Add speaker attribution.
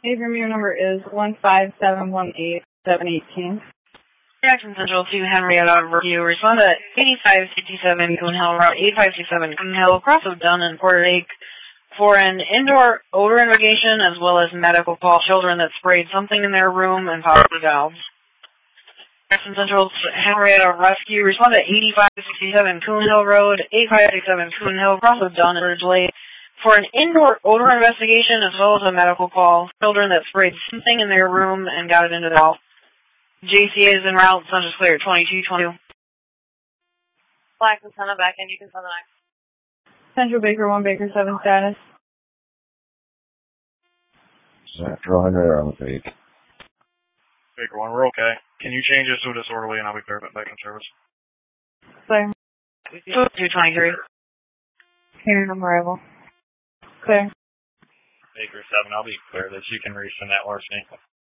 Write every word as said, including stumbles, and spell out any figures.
Speaker 1: Abram, your number is one five seven one eight seven one eight.
Speaker 2: Jackson Central to Henrietta Review. Respond to eighty-five fifty-seven Coon Hill Road, eighty-five fifty-seven Coon Hill, across of Dunn and Porter Lake, for an indoor odor investigation as well as medical call. Children that sprayed something in their room and popped the valves. Jackson Central to Henrietta Rescue. Respond to eighty-five sixty-seven Coon Hill Road, eighty-five sixty-seven Coon Hill, across of Dunn and Porter Lake, for an indoor odor investigation as well as a medical call. Children that sprayed something in their room and got it into the house. J C A is en route. Sun is clear. twenty-two twenty-two.
Speaker 3: Black antenna back in. You can send the next.
Speaker 1: Central Baker one, Baker seven status.
Speaker 4: Central Henrietta on the peak.
Speaker 5: Baker one, we're okay. Can you change this to a disorderly and I'll be clear back in service?
Speaker 1: Clear.
Speaker 2: two twenty-three.
Speaker 1: Hearing on arrival. Clear.
Speaker 5: Baker seven, I'll be clear that you can reach the net larceny.